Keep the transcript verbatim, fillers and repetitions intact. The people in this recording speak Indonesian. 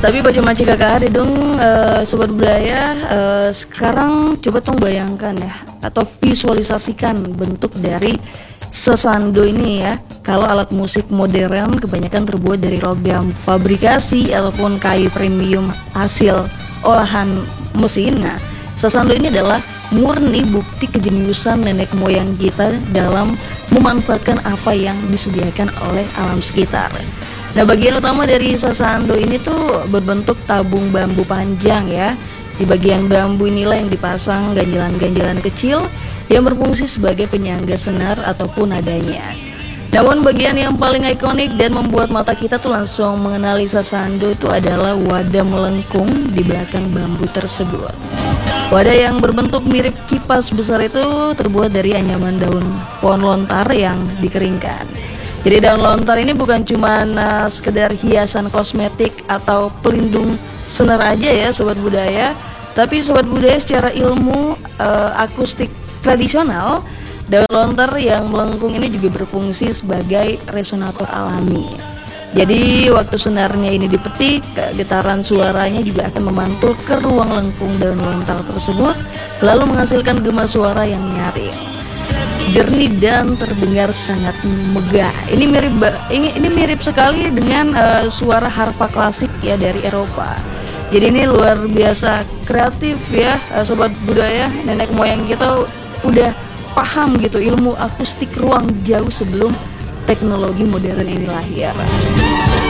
Tapi baca maci kakak ada dong, uh, sobat budaya. Uh, sekarang coba tong bayangkan ya, atau visualisasikan bentuk dari sesando ini ya. Kalau alat musik modern kebanyakan terbuat dari logam fabrikasi ataupun kayu premium hasil olahan mesin. Nah, sesando ini adalah murni bukti kejeniusan nenek moyang kita dalam memanfaatkan apa yang disediakan oleh alam sekitar. Nah, bagian utama dari sasando ini tuh berbentuk tabung bambu panjang ya. Di bagian bambu inilah yang dipasang ganjalan-ganjalan kecil yang berfungsi sebagai penyangga senar ataupun nadanya. Namun bagian yang paling ikonik dan membuat mata kita tuh langsung mengenali sasando itu adalah wadah melengkung di belakang bambu tersebut. Wadah yang berbentuk mirip kipas besar itu terbuat dari anyaman daun pohon lontar yang dikeringkan. Jadi daun lontar ini bukan cuma uh, sekedar hiasan kosmetik atau pelindung senar aja ya sobat budaya, tapi sobat budaya secara ilmu uh, akustik tradisional, daun lontar yang melengkung ini juga berfungsi sebagai resonator alami. Jadi waktu senarnya ini dipetik, getaran suaranya juga akan memantul ke ruang lengkung daun lontar tersebut, lalu menghasilkan gema suara yang nyaring, jernih dan terdengar sangat megah. Ini mirip ini, ini mirip sekali dengan uh, suara harpa klasik ya dari Eropa. Jadi ini luar biasa kreatif ya, uh, sobat budaya. Nenek moyang kita udah paham gitu ilmu akustik ruang jauh sebelum teknologi modern ini lahir.